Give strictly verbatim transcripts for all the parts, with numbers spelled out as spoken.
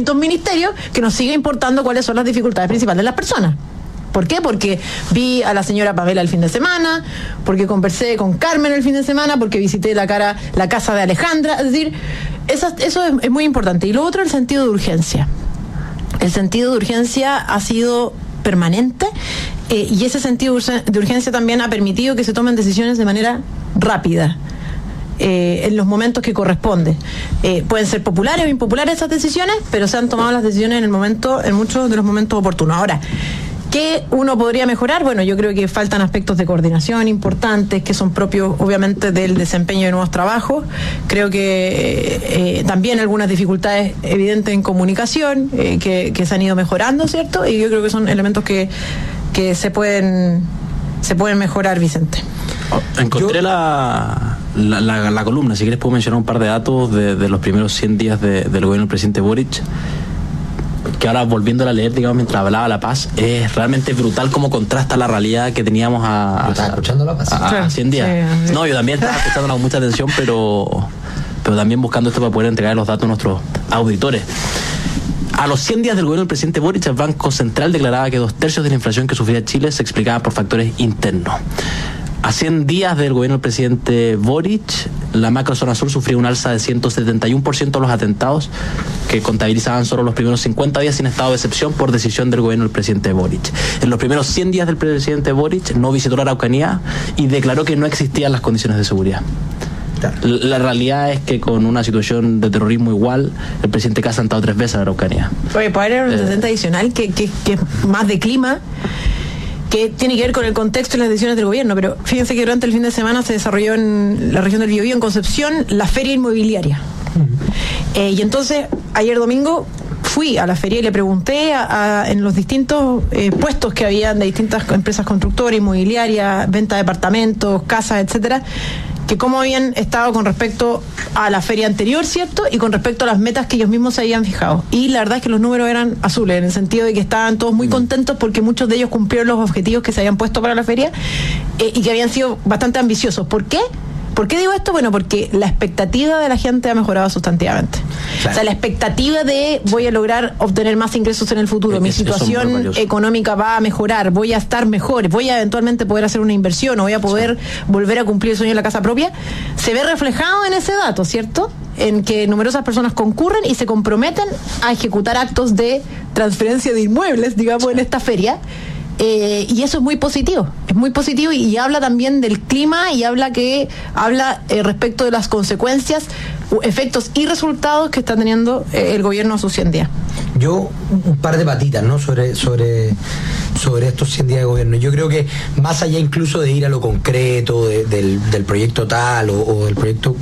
distintos ministerios, que nos siga importando cuáles son las dificultades principales de las personas. ¿Por qué? Porque vi a la señora Pamela el fin de semana, porque conversé con Carmen el fin de semana, porque visité la, cara, la casa de Alejandra. Es decir, esa, eso es, es muy importante. Y lo otro, el sentido de urgencia. El sentido de urgencia ha sido permanente eh, y ese sentido de urgencia también ha permitido que se tomen decisiones de manera rápida. Eh, en los momentos que corresponde. Eh, pueden ser populares o impopulares esas decisiones, pero se han tomado las decisiones en el momento, en muchos de los momentos oportunos. Ahora, ¿qué uno podría mejorar? Bueno, yo creo que faltan aspectos de coordinación importantes que son propios, obviamente, del desempeño de nuevos trabajos. Creo que eh, eh, también algunas dificultades evidentes en comunicación eh, que, que se han ido mejorando, ¿cierto? Y yo creo que son elementos que, que se pueden se pueden mejorar, Vicente. Encontré yo... la, la, la, la columna, si quieres puedo mencionar un par de datos de, de los primeros cien días de, del gobierno del presidente Boric, que ahora volviéndola a leer, digamos, mientras hablaba La Paz, es realmente brutal cómo contrasta la realidad que teníamos a, a, ¿Estás escuchando La Paz? a, a, a cien días. Sí, sí. No, yo también estaba escuchándola con mucha atención, pero, pero también buscando esto para poder entregar los datos a nuestros auditores. A los cien días del gobierno del presidente Boric, el Banco Central declaraba que dos tercios de la inflación que sufría Chile se explicaba por factores internos. A cien días del gobierno del presidente Boric, la macrozona sur sufrió un alza de ciento setenta y uno por ciento de los atentados, que contabilizaban solo los primeros cincuenta días sin estado de excepción por decisión del gobierno del presidente Boric. En los primeros cien días del presidente Boric no visitó la Araucanía y declaró que no existían las condiciones de seguridad. La realidad es que con una situación de terrorismo igual, el presidente Kast ha sentado tres veces a la Araucanía. Oye, para ver un antecedente eh. adicional que, que, que es más de clima, que tiene que ver con el contexto y las decisiones del gobierno, pero fíjense que durante el fin de semana se desarrolló en la región del Biobío, en Concepción, la feria inmobiliaria. Uh-huh. Eh, y entonces, ayer domingo, fui a la feria y le pregunté a, a, en los distintos eh, puestos que había de distintas empresas constructoras, inmobiliarias, venta de departamentos, casas, etcétera, que cómo habían estado con respecto a la feria anterior, ¿cierto? Y con respecto a las metas que ellos mismos se habían fijado. Y la verdad es que los números eran azules, en el sentido de que estaban todos muy contentos porque muchos de ellos cumplieron los objetivos que se habían puesto para la feria eh, y que habían sido bastante ambiciosos. ¿Por qué? ¿Por qué digo esto? Bueno, porque la expectativa de la gente ha mejorado sustantivamente. Claro. O sea, la expectativa de voy a lograr obtener más ingresos en el futuro, es, mi situación económica va a mejorar, voy a estar mejor, voy a eventualmente poder hacer una inversión o voy a poder sí. volver a cumplir el sueño de la casa propia, se ve reflejado en ese dato, ¿cierto? En que numerosas personas concurren y se comprometen a ejecutar actos de transferencia de inmuebles, digamos, en esta feria. Eh, y eso es muy positivo, es muy positivo y, y habla también del clima y habla que habla eh, respecto de las consecuencias, efectos y resultados que está teniendo eh, el gobierno a sus cien días. Yo, un par de patitas, ¿no? Sobre, sobre, sobre estos cien días de gobierno. Yo creo que más allá incluso de ir a lo concreto de, del, del proyecto tal o, o del proyecto,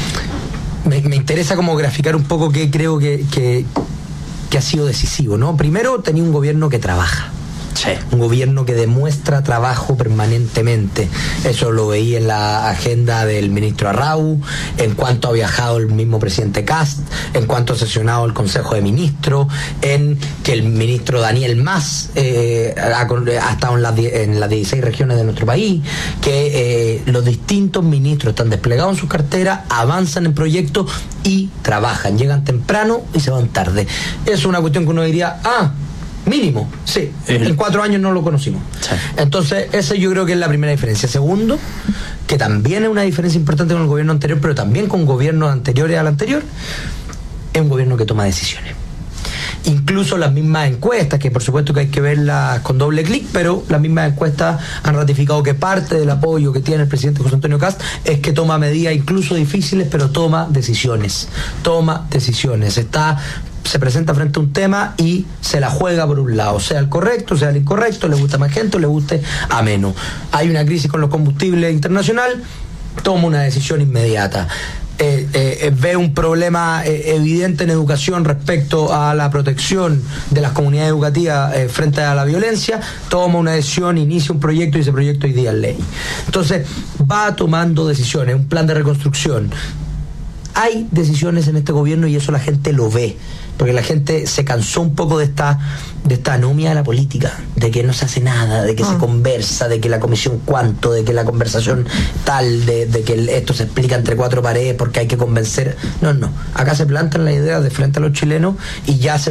me, me interesa como graficar un poco qué creo que, que, que ha sido decisivo, ¿no? Primero, tenía un gobierno que trabaja. Sí. Un gobierno que demuestra trabajo permanentemente. Eso lo veía en la agenda del ministro Arrau, en cuanto ha viajado el mismo presidente Kast, en cuanto ha sesionado el Consejo de Ministros, en que el ministro Daniel Mas eh, ha, ha estado en las, en las dieciséis regiones de nuestro país, que eh, los distintos ministros están desplegados en sus carteras, avanzan en proyectos y trabajan, llegan temprano y se van tarde. Es una cuestión que uno diría, ah, mínimo, sí, el... en cuatro años no lo conocimos. Sí. Entonces, esa yo creo que es la primera diferencia. Segundo, que también es una diferencia importante con el gobierno anterior, pero también con gobiernos anteriores al anterior, es un gobierno que toma decisiones. Incluso las mismas encuestas, que por supuesto que hay que verlas con doble clic, pero las mismas encuestas han ratificado que parte del apoyo que tiene el presidente José Antonio Kast es que toma medidas incluso difíciles, pero toma decisiones. Toma decisiones. Está se presenta frente a un tema y se la juega por un lado, sea el correcto, sea el incorrecto, le gusta a más gente o le guste a menos. Hay una crisis con los combustibles internacional, toma una decisión inmediata. Eh, eh, ve un problema eh, evidente en educación respecto a la protección de las comunidades educativas eh, frente a la violencia, toma una decisión, inicia un proyecto y ese proyecto hoy día es ley. Entonces va tomando decisiones, un plan de reconstrucción. Hay decisiones en este gobierno y eso la gente lo ve, porque la gente se cansó un poco de esta de esta anomia de la política, de que no se hace nada, de que ah. se conversa, de que la comisión cuánto, de que la conversación tal, de, de que esto se explica entre cuatro paredes porque hay que convencer. No, no, acá se plantan las ideas de frente a los chilenos y ya se